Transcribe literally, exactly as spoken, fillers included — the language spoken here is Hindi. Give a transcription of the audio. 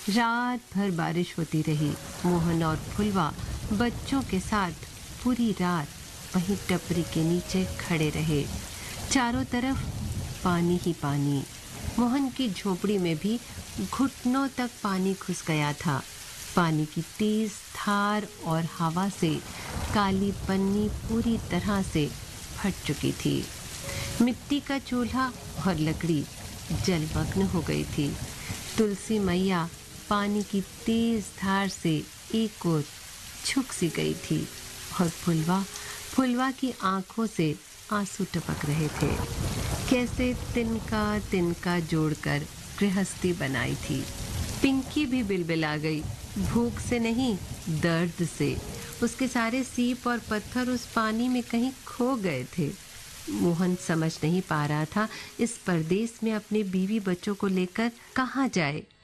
रात भर बारिश होती रही। मोहन और फुलवा बच्चों के साथ पूरी रात वहीं टपरी के नीचे खड़े रहे। चारों तरफ पानी ही पानी। मोहन की झोपड़ी में भी घुटनों तक पानी घुस गया था। पानी की तेज धार और हवा से काली पन्नी पूरी तरह से फट चुकी थी। मिट्टी का चूल्हा और लकड़ी जलमग्न हो गई थी। तुलसी मैया पानी की तेज धार से एक ओर झुक सी गई थी और फुलवा फुलवा की आंखों से आंसू टपक रहे थे। कैसे तिनका तिनका जोड़कर गृहस्थी बनाई थी। पिंकी भी बिलबिला गई, भूख से नहीं दर्द से। उसके सारे सीप और पत्थर उस पानी में कहीं खो गए थे। मोहन समझ नहीं पा रहा था इस परदेश में अपने बीवी बच्चों को लेकर कहाँ जाए।